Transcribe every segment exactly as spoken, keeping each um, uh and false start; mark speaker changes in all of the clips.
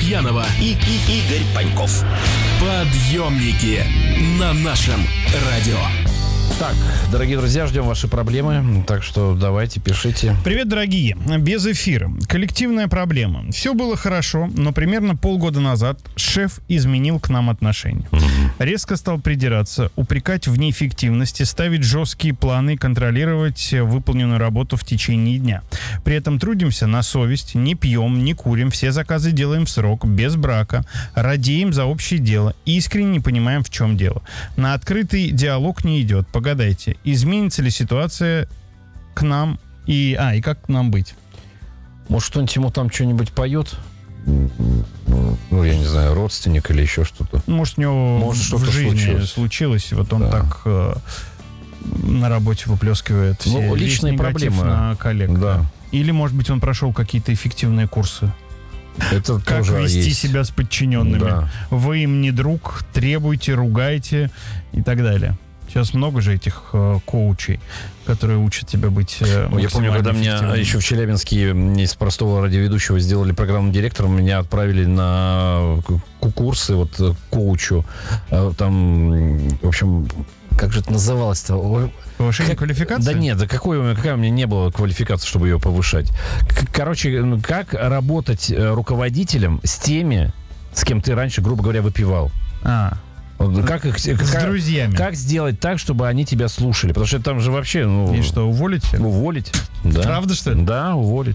Speaker 1: Гурьянова и, и Игорь Паньков. Подъемники на нашем радио.
Speaker 2: Так, дорогие друзья, ждем ваши проблемы, так что давайте, пишите.
Speaker 3: Привет, дорогие. Без эфира. Коллективная проблема. Все было хорошо, но примерно полгода назад шеф изменил к нам отношения. Mm-hmm. Резко стал придираться, упрекать в неэффективности, ставить жесткие планы и контролировать выполненную работу в течение дня. При этом трудимся на совесть, не пьем, не курим, все заказы делаем в срок, без брака, радеем за общее дело, искренне не понимаем, в чем дело. На открытый диалог не идет. Погадайте, изменится ли ситуация к нам и... А, и как нам быть?
Speaker 2: Может, кто-нибудь ему там что-нибудь поет? Ну, я не знаю, родственник или еще что-то.
Speaker 3: Может, у него
Speaker 2: Может,
Speaker 3: в
Speaker 2: что-то
Speaker 3: жизни случилось.
Speaker 2: случилось.
Speaker 3: Вот он
Speaker 2: да. так
Speaker 3: э, на работе выплескивает все
Speaker 2: ну, личные проблемы
Speaker 3: на коллег.
Speaker 2: Да.
Speaker 3: Или, может быть, он прошел какие-то эффективные курсы.
Speaker 2: Это
Speaker 3: как
Speaker 2: тоже
Speaker 3: вести
Speaker 2: есть.
Speaker 3: себя с подчиненными.
Speaker 2: Да.
Speaker 3: Вы им не друг, требуйте, ругайте и так далее. Сейчас много же этих э, коучей, которые учат тебя быть э,
Speaker 2: Я помню, когда меня еще в Челябинске из простого радиоведущего сделали программным директором, меня отправили на курсы вот к коучу. Там, в общем, как же это называлось-то?
Speaker 3: Повышение
Speaker 2: как...
Speaker 3: квалификации?
Speaker 2: Да нет, да какой, какая у меня не было квалификации, чтобы ее повышать. Короче, как работать руководителем с теми, с кем ты раньше, грубо говоря, выпивал.
Speaker 3: А.
Speaker 2: Как их,
Speaker 3: с
Speaker 2: как,
Speaker 3: друзьями.
Speaker 2: Как сделать так, чтобы они тебя слушали? Потому что там же вообще... Ну,
Speaker 3: и что, уволить?
Speaker 2: Уволить, да.
Speaker 3: Правда, что ли?
Speaker 2: Да, уволить.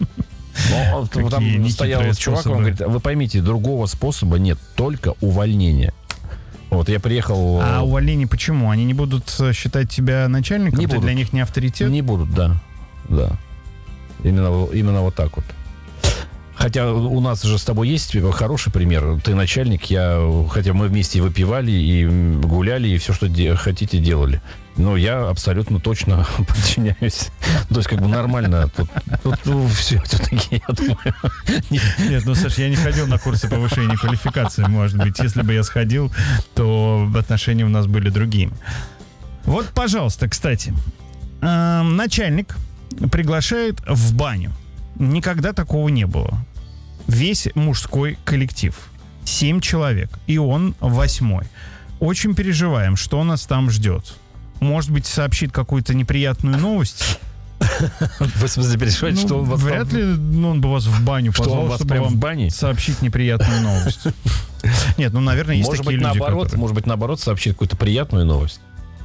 Speaker 2: Но там стоял чувак, он говорит, вы поймите, другого способа нет, только увольнение. Вот, я приехал...
Speaker 3: А увольнение почему? Они не будут считать тебя начальником?
Speaker 2: Не
Speaker 3: Ты
Speaker 2: будут.
Speaker 3: для них не авторитет?
Speaker 2: Не будут, да. Да. Именно, именно вот так вот. Хотя у нас же с тобой есть хороший пример. Ты начальник, я... Хотя мы вместе и выпивали, и гуляли, и все, что де- хотите, делали. Но я абсолютно точно подчиняюсь. То есть, как бы нормально. Тут, тут ну, все все-таки, я думаю.
Speaker 3: Нет, ну, Саш, я не ходил на курсы повышения квалификации, может быть. Если бы я сходил, то отношения у нас были другими. Вот, пожалуйста, кстати. Э, начальник приглашает в баню. Никогда такого не было. Весь мужской коллектив. Семь человек. И он восьмой. Очень переживаем, что нас там ждет. Может быть, сообщит какую-то неприятную новость.
Speaker 2: В смысле, переживать,
Speaker 3: ну,
Speaker 2: что он вас...
Speaker 3: Вряд ли ну, он бы вас в баню
Speaker 2: что
Speaker 3: позвал,
Speaker 2: он вас
Speaker 3: чтобы
Speaker 2: прям
Speaker 3: вам
Speaker 2: в бане?
Speaker 3: сообщить неприятную новость. Нет, ну, наверное, есть
Speaker 2: может
Speaker 3: такие
Speaker 2: быть,
Speaker 3: люди,
Speaker 2: наоборот,
Speaker 3: которые...
Speaker 2: Может быть, наоборот, сообщит какую-то приятную новость.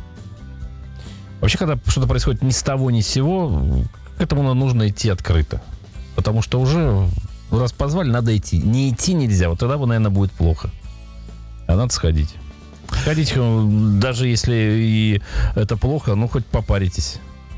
Speaker 2: Вообще, когда что-то происходит ни с того, ни с сего, к этому нужно идти открыто. Потому что уже раз позвали, надо идти. Не идти нельзя, вот тогда, наверное, будет плохо. А надо сходить. Сходить, даже если и это плохо, ну, хоть попаритесь.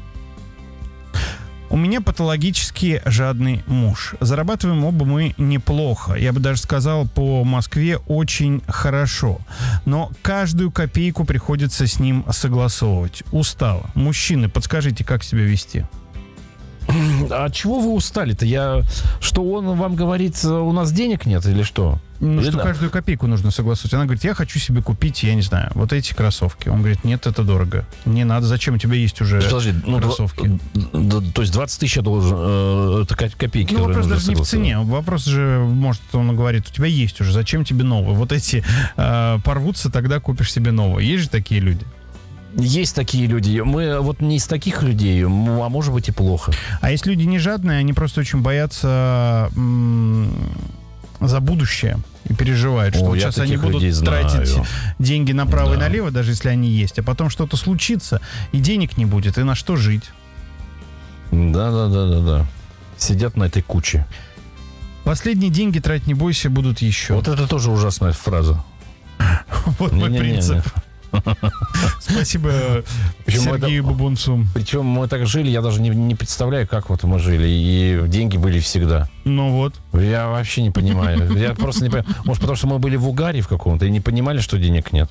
Speaker 3: У меня патологически жадный муж. Зарабатываем оба мы неплохо. Я бы даже сказал, по Москве очень хорошо. Но каждую копейку приходится с ним согласовывать. Устала. Мужчины, подскажите, как себя вести?
Speaker 2: А чего вы устали-то? Я... Что он вам говорит, у нас денег нет или что?
Speaker 3: Ну,
Speaker 2: или
Speaker 3: что
Speaker 2: да?
Speaker 3: каждую копейку нужно согласовать. Она говорит, я хочу себе купить, я не знаю, вот эти кроссовки. Он говорит, нет, это дорого. Не надо, зачем? У тебя есть уже
Speaker 2: Подожди, ну,
Speaker 3: кроссовки.
Speaker 2: Д- д- то есть двадцать тысяч я должен, э, это копейки.
Speaker 3: Ну, вопрос даже не в цене. Вопрос же, может, он говорит, у тебя есть уже, зачем тебе новые? Вот эти э, порвутся, тогда купишь себе новые. Есть же такие люди?
Speaker 2: Есть такие люди. Мы вот не из таких людей, а может быть и плохо.
Speaker 3: А есть люди не жадные, они просто очень боятся м- за будущее и переживают, что
Speaker 2: О,
Speaker 3: вот
Speaker 2: я
Speaker 3: сейчас они
Speaker 2: таких
Speaker 3: будут
Speaker 2: людей
Speaker 3: тратить
Speaker 2: знаю.
Speaker 3: деньги направо
Speaker 2: Да.
Speaker 3: и налево, даже если они есть, а потом что-то случится, и денег не будет, и на что жить?
Speaker 2: Да-да-да-да-да. Сидят на этой куче.
Speaker 3: Последние деньги трать не бойся, будут еще.
Speaker 2: Вот это тоже ужасная фраза.
Speaker 3: Вот мой принцип. Спасибо Сергею Бабунцу.
Speaker 2: Причем мы так жили, я даже не, не представляю, как вот мы жили. И деньги были всегда.
Speaker 3: Ну вот.
Speaker 2: Я вообще не понимаю. Я просто не понимаю. Может, потому что мы были в угаре в каком-то и не понимали, что денег нет.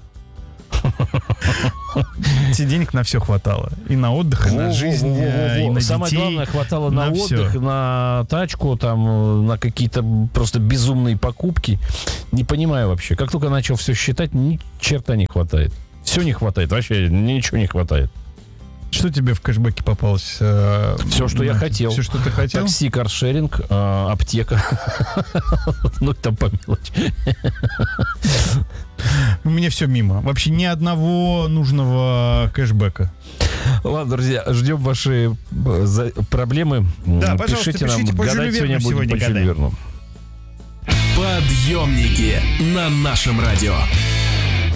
Speaker 3: Тебе денег на все хватало. И на отдых, и на жизнь, и на детей.
Speaker 2: Самое главное, хватало на отдых, на тачку, там, на какие-то просто безумные покупки. Не понимаю вообще. Как только начал все считать, ни черта не хватает. Все не хватает. Вообще ничего не хватает.
Speaker 3: Что тебе в кэшбэке попалось? э,
Speaker 2: Все, что я
Speaker 3: на-
Speaker 2: хотел.
Speaker 3: Все, что ты хотел?
Speaker 2: Такси, каршеринг, э, аптека. Ну, там по мелочи.
Speaker 3: У меня все мимо. Вообще ни одного нужного кэшбэка.
Speaker 2: Ладно, друзья, ждем ваши э, за- проблемы.
Speaker 3: Да, пожалуйста,
Speaker 2: Пишите нам,
Speaker 3: пишите по
Speaker 2: гадать
Speaker 3: Жюлю
Speaker 2: сегодня
Speaker 3: Верну,
Speaker 2: будем
Speaker 3: сегодня
Speaker 2: по Жюлю
Speaker 3: гадаем.
Speaker 2: Верну.
Speaker 1: Подъемники на нашем радио.